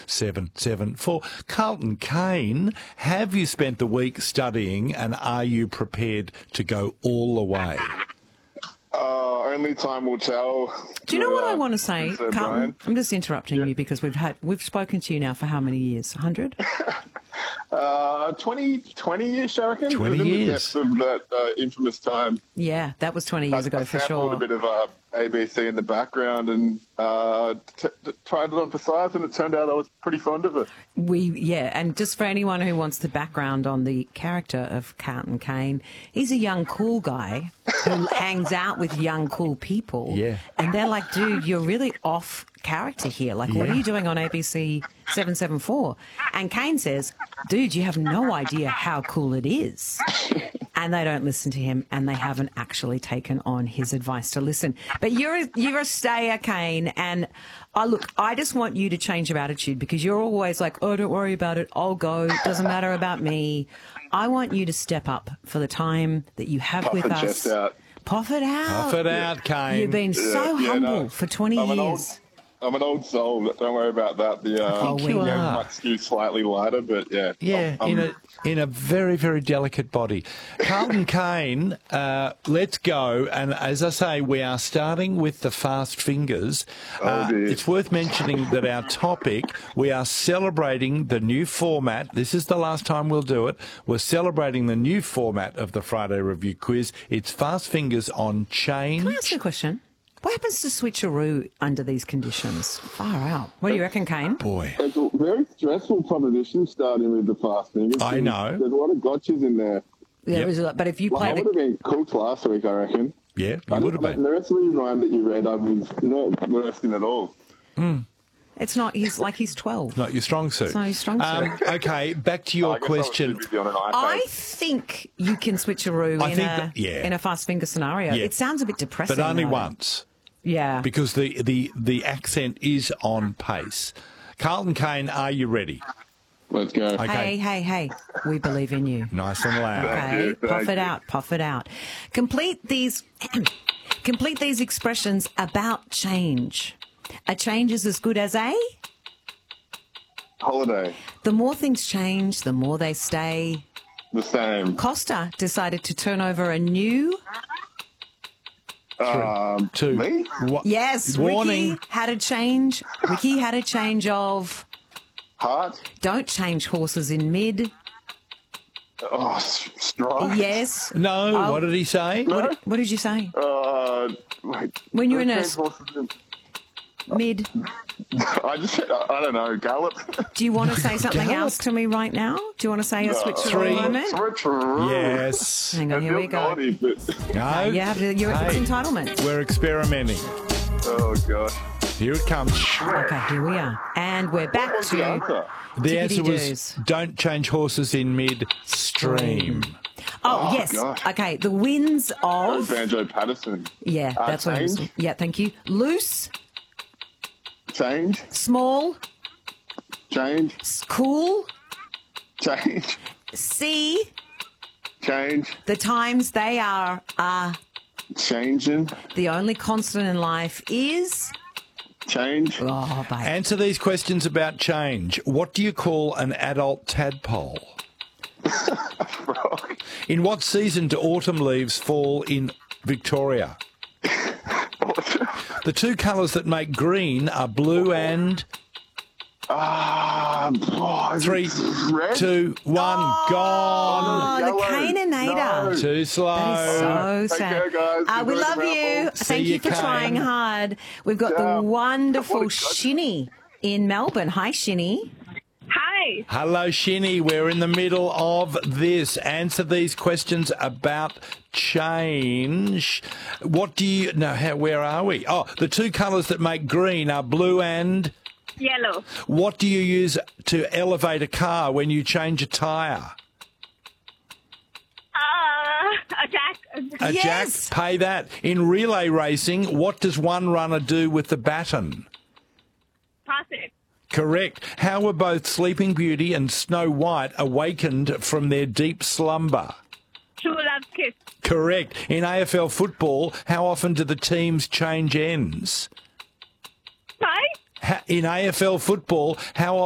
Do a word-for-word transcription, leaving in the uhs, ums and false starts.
seven seven four. Carlton Kane, have you spent the week studying and are you prepared to go all the way? Uh, only time will tell. Do you know what Uh, I want to say, so, Carlton? Brian? I'm just interrupting you because we've had we've spoken to you now for how many years? one hundred? Uh, twenty, twenty-ish, I reckon. twenty It was in the years. depths of that uh, infamous time. Yeah, that was twenty years ago I for sampled sure. a bit of uh, A B C in the background and uh, t- t- tried it on for size, and it turned out I was pretty fond of it. We yeah, and just for anyone who wants the background on the character of Carlton Kane, he's a young cool guy who hangs out with young cool people. Yeah. And they're like, dude, you're really off character here. Like, what are Yeah. you doing on A B C seven seven four? And Kane says, dude, you have no idea how cool it is. And they don't listen to him, and they haven't actually taken on his advice to listen. But you're a, you're a stayer, Kane, and I look, I just want you to change your attitude because you're always like, oh, don't worry about it, I'll go, it doesn't matter about me. I want you to step up for the time that you have Puff with and us. chest out. Puff it out. Puff it out, Kane. You've been so Yeah, yeah, humble no. for twenty I'm an old- years. I'm an old soul, but don't worry about that. The uh, Oh, we you yeah, are. might skew slightly lighter, but yeah. Yeah, I'm- in a in a very, very delicate body. Carlton Kane, uh, let's go. And as I say, we are starting with the fast fingers. Uh, Oh, dear. it's worth mentioning that our topic, we are celebrating the new format. This is the last time we'll do it. We're celebrating the new format of the Friday Review quiz. It's fast fingers on change. Can I ask you a question? What happens to switcheroo under these conditions? Far out. What do you reckon, Kane? Boy. It's a very stressful proposition starting with the fast fingers. I know. There's a lot of gotchas in there. There Yep. is a lot, but if you Well, play I would the... have been cooked last week, I reckon. Yeah, I you would have didn't- been. The rest of the rhyme that you read, I was not working at all. It's not, he's like he's twelve. Not your strong suit. It's not your strong Um, okay, back to I your guess I was question. too busy on an iPad. I think you can switcheroo I in, think a, that- yeah. in a fast finger scenario. Yeah. It sounds a bit depressing. But only though. once. Yeah. Because the, the, the accent is on pace. Carlton Kane, are you ready? Let's go. Okay. Hey, hey, hey. We believe in you. Nice and loud. Thank you, Okay, puff thank it you. out, puff it out. Complete these complete these expressions about change. A change is as good as a. Holiday. The more things change, the more they stay. The same. Costa decided to turn over a new. Um, Two. me? Wa- Yes, Warning. Ricky had a change. Ricky had a change of. Heart? Don't change horses in mid. Oh, s- strike? Yes. No, Oh. what did he say? No? What did you say? Uh, wait. When you're a Don't nurse. change horses in- Mid. I just, I, I don't know, gallop. Do you want to say something Gallop. else to me right now? Do you want to say a switch to Three. a moment? Switcheroo. Yes. Hang on, I here feel we go. naughty, but- No. You have to, you're, Hey, it's entitlement. we're experimenting. Oh, God. Here it comes. Okay, here we are. And we're back What's the to answer? The answer was Tickety-doos. don't change horses in mid-stream. Oh, Oh, yes. gosh. Okay, the winds Oh, of Banjo Patterson. yeah, Uh, that's what it was. change? Yeah, thank you. Loose, Change. small, Change. s- cool, Change. see Change. the times they are are Changing. the only constant in life is Change. oh, babe. Answer these questions about change. What do you call an adult tadpole? Frog. In what season do autumn leaves fall in Victoria? The two colours that make green are blue and Ah, oh, is three, it red? two, one, gone. Oh, the Yellow. Caninator. No. Too slow. That is so sad. care, guys. Uh, we Enjoy love the you. raffle. Thank See you you, for Kane. trying hard. We've got Yeah. the wonderful What a- Shinny in Melbourne. Hi, Shinny. Hi. Hello, Shinny. We're in the middle of this. Answer these questions about change. What do you... No, how, where are we? Oh, the two colours that make green are blue and... Yellow. What do you use to elevate a car when you change a tyre? Uh, a jack. A Yes. jack? Pay that. In relay racing, what does one runner do with the baton? Pass it. Correct. How were both Sleeping Beauty and Snow White awakened from their deep slumber? True love kiss. Correct. In A F L football, how often do the teams change ends? Five. Ha- In A F L football, how often